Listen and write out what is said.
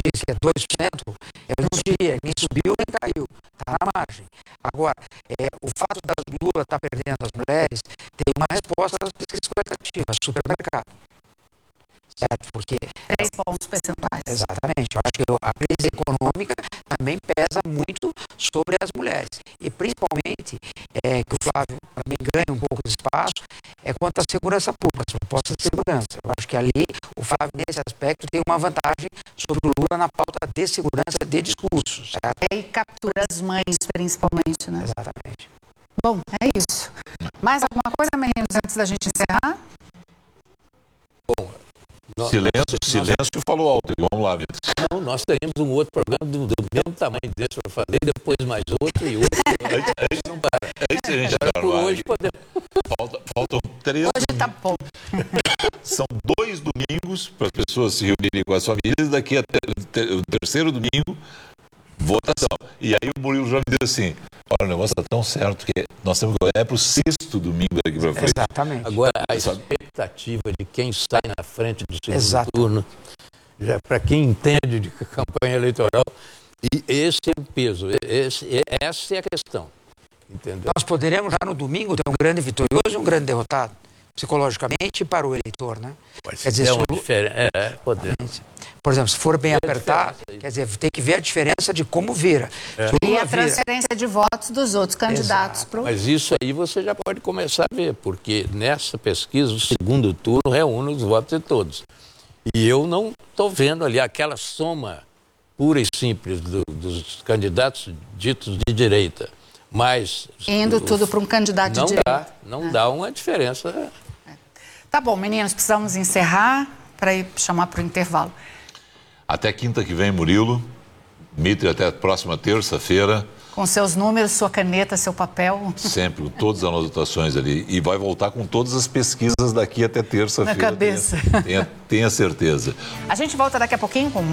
disse, é 2%, eu não diria nem subiu nem caiu, está na margem. Agora, o fato da Lula estar perdendo as mulheres tem uma resposta das pesquisas qualitativas, supermercado. Certo? Porque 3 pontos percentuais. Exatamente. Eu acho que a crise econômica também pesa muito sobre as mulheres. E principalmente, que o Flávio também ganha um pouco de espaço, quanto à segurança pública, as propostas de segurança. Eu acho que ali o Flávio, nesse aspecto, tem uma vantagem sobre o Lula na pauta de segurança de discursos. Certo? E captura as mães, principalmente, né? Exatamente. Bom, é isso. Mais alguma coisa, meninos, antes da gente encerrar? Bom, silêncio falou alto. Vamos lá, Vitor. Não, nós teremos um outro programa do mesmo tamanho desse para fazer, depois mais outro e outro. Antes não para. Antes a gente Agora, por hoje podemos. Faltam 3 Hoje tá bom. São 2 domingos para as pessoas se reunirem com as famílias. Daqui até o terceiro domingo, votação. E aí o Murilo já me disse assim: olha, o negócio está tão certo que nós temos que olhar para o 6º domingo daqui para frente. Exatamente. Agora, a expectativa de quem sai na frente do segundo turno, já para quem entende de campanha eleitoral, e esse é o peso, essa é a questão. Entendeu? Nós poderemos já no domingo ter um grande vitorioso e um grande derrotado, psicologicamente para o eleitor, né? Quer dizer, uma diferença. Podemos. Por exemplo, se for bem apertado, quer dizer, tem que ver a diferença de como vira. E a transferência de votos dos outros candidatos. Mas isso aí você já pode começar a ver, porque nessa pesquisa o segundo turno reúne os votos de todos. E eu não estou vendo ali aquela soma pura e simples dos candidatos ditos de direita. Mas indo tudo para um candidato de direita. Não dá uma diferença. Tá bom, meninos, precisamos encerrar para ir chamar para o intervalo. Até quinta que vem, Murilo. Mitre, até a próxima terça-feira. Com seus números, sua caneta, seu papel. Sempre, com todas as anotações ali. E vai voltar com todas as pesquisas daqui até terça-feira. Na cabeça. Tenha certeza. A gente volta daqui a pouquinho com